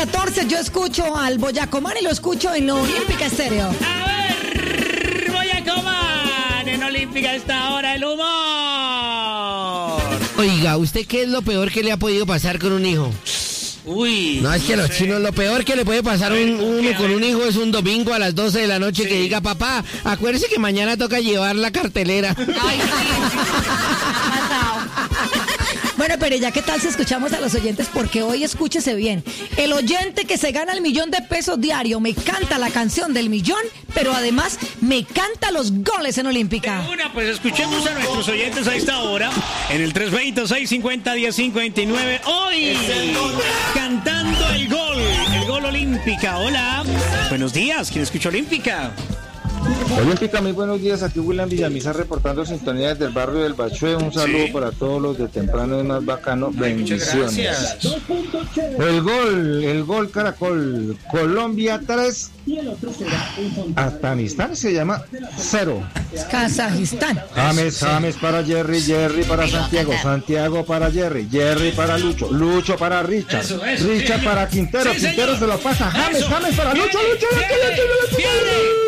14 yo escucho al Boyacomán y lo escucho en Olímpica Estéreo. A ver, Boyacomán, en Olímpica está ahora el humor. Oiga, ¿usted qué es lo peor que le ha podido pasar con un hijo? Uy. No, es que los chinos, lo peor que le puede pasar a uno con un hijo es un domingo a las 12 de la noche que diga, papá, acuérdese que mañana toca llevar la cartelera. Ay, sí. Bueno, pero ya qué tal si escuchamos a los oyentes, porque hoy escúchese bien. El oyente que se gana el $1,000,000 diario me canta la canción del millón, pero además me canta los goles en Olímpica. Pues escuchemos a nuestros oyentes a esta hora en el 320-650-1059. Hoy cantando el gol Olímpica. Hola, buenos días, ¿quién escucha Olímpica? Olímpica, muy buenos días, aquí William Villamizar reportando sintonía desde el barrio del Bachué. Un saludo para todos los de temprano, es más bacano, bendiciones. El gol Caracol, Colombia 3, Afganistán se llama 0. Kazajistán. James para Jerry para Santiago, Santiago para Jerry para Lucho para Richard, Richard para Quintero, Quintero se lo pasa, James para Lucho.